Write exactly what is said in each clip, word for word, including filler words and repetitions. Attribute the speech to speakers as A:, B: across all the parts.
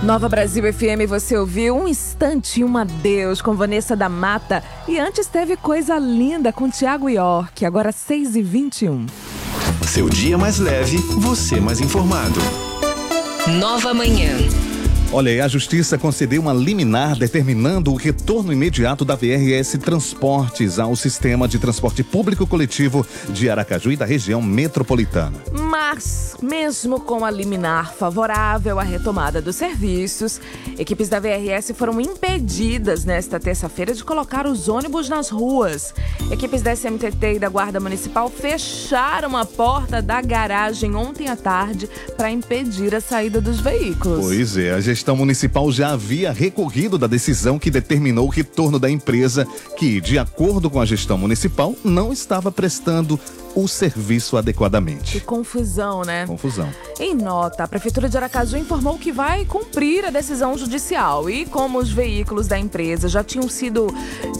A: Nova Brasil F M, você ouviu Um Instante e um Adeus com Vanessa da Mata. E antes teve Coisa Linda com Thiago York, agora seis e vinte e um.
B: Seu dia mais leve, você mais informado.
C: Nova Manhã.
D: Olha, a Justiça concedeu uma liminar determinando o retorno imediato da V R S Transportes ao sistema de transporte público coletivo de Aracaju e da região metropolitana.
A: Mas, mesmo com a liminar favorável à retomada dos serviços, equipes da V R S foram impedidas nesta terça-feira de colocar os ônibus nas ruas. Equipes da S M T T e da Guarda Municipal fecharam a porta da garagem ontem à tarde para impedir a saída dos veículos.
D: Pois é, a gestão municipal já havia recorrido da decisão que determinou o retorno da empresa, que, de acordo com a gestão municipal, não estava prestando o serviço adequadamente.
A: Que confusão, né?
D: Confusão.
A: Em nota, a Prefeitura de Aracaju informou que vai cumprir a decisão judicial e, como os veículos da empresa já tinham sido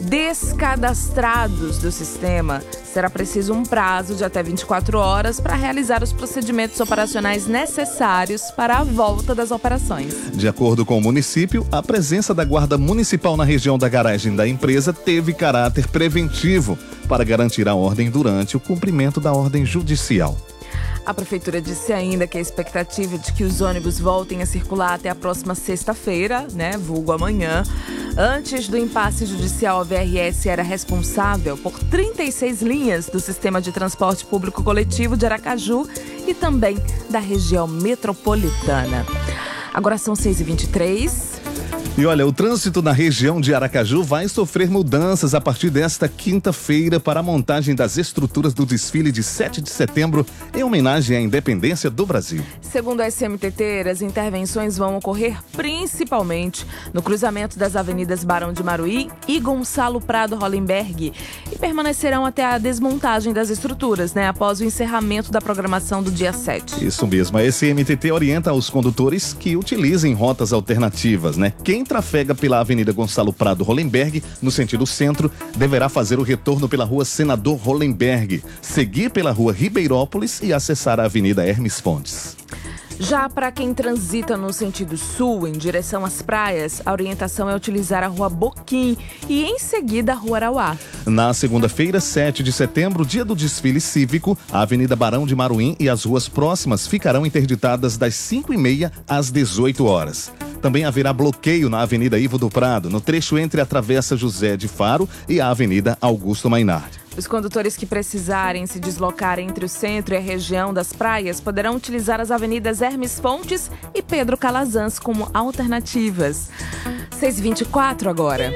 A: descadastrados do sistema, será preciso um prazo de até vinte e quatro horas para realizar os procedimentos operacionais necessários para a volta das operações.
D: De acordo com o município, a presença da Guarda Municipal na região da garagem da empresa teve caráter preventivo para garantir a ordem durante o cumprimento da ordem judicial.
A: A Prefeitura disse ainda que a expectativa de que os ônibus voltem a circular até a próxima sexta-feira, né, vulgo amanhã. Antes do impasse judicial, a V R S era responsável por trinta e seis linhas do sistema de transporte público coletivo de Aracaju e também da região metropolitana. Agora são seis e vinte e três.
D: E olha, o trânsito na região de Aracaju vai sofrer mudanças a partir desta quinta-feira para a montagem das estruturas do desfile de sete de setembro em homenagem à independência do Brasil.
A: Segundo a S M T T, as intervenções vão ocorrer principalmente no cruzamento das avenidas Barão de Maruí e Gonçalo Prado Hollenberg e permanecerão até a desmontagem das estruturas, né, após o encerramento da programação do dia sete.
D: Isso mesmo, a S M T T orienta aos condutores que utilizem rotas alternativas, né? Quem trafega pela Avenida Gonçalo Prado Hollenberg, no sentido centro, deverá fazer o retorno pela Rua Senador Hollenberg, seguir pela Rua Ribeirópolis e acessar a Avenida Hermes Fontes.
A: Já para quem transita no sentido sul, em direção às praias, a orientação é utilizar a Rua Boquim e, em seguida, a Rua Arauá.
D: Na segunda-feira, sete de setembro, dia do desfile cívico, a Avenida Barão de Maruim e as ruas próximas ficarão interditadas das cinco e meia às dezoito horas. Também haverá bloqueio na Avenida Ivo do Prado, no trecho entre a Travessa José de Faro e a Avenida Augusto Mainardi.
A: Os condutores que precisarem se deslocar entre o centro e a região das praias poderão utilizar as avenidas Hermes Fontes e Pedro Calazans como alternativas. seis e vinte e quatro agora.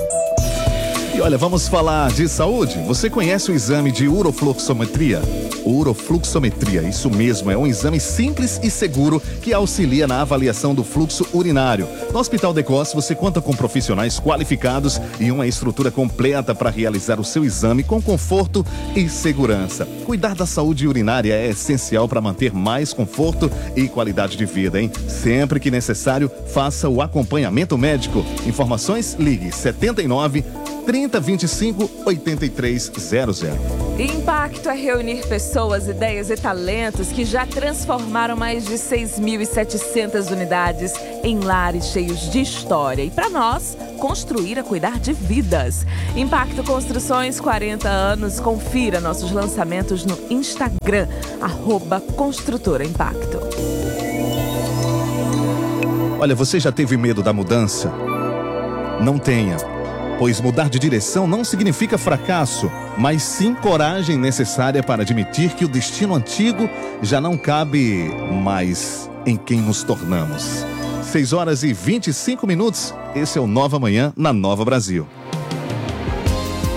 D: E olha, vamos falar de saúde. Você conhece o exame de urofluxometria? Urofluxometria, isso mesmo, é um exame simples e seguro que auxilia na avaliação do fluxo urinário. No Hospital Decos, você conta com profissionais qualificados e uma estrutura completa para realizar o seu exame com conforto e segurança. Cuidar da saúde urinária é essencial para manter mais conforto e qualidade de vida, hein? Sempre que necessário, faça o acompanhamento médico. Informações, ligue setenta e nove, trinta, vinte e cinco, oitenta e três zero zero.
A: Impacto é reunir pessoas, ideias e talentos que já transformaram mais de seis mil e setecentas unidades em lares cheios de história. E para nós, construir é cuidar de vidas. Impacto Construções, quarenta anos. Confira nossos lançamentos no Instagram, arroba Construtora Impacto.
D: Olha, você já teve medo da mudança? Não tenha. Pois mudar de direção não significa fracasso, mas sim coragem necessária para admitir que o destino antigo já não cabe mais em quem nos tornamos. seis horas e vinte e cinco minutos, esse é o Nova Manhã na Nova Brasil.